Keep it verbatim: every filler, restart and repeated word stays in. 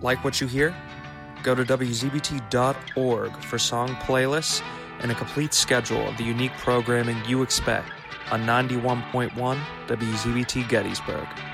Like what you hear? Go to W Z B T dot org for song playlists and a complete schedule of the unique programming you expect on ninety-one point one W Z B T Gettysburg.